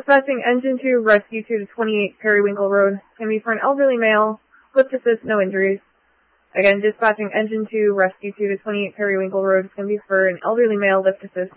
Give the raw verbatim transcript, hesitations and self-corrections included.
Dispatching Engine two, Rescue two to twenty-eight Periwinkle Road. Can be for an elderly male. Lift assist, no injuries. Again, dispatching Engine two, Rescue two to twenty-eight Periwinkle Road. Can be for an elderly male. Lift assist.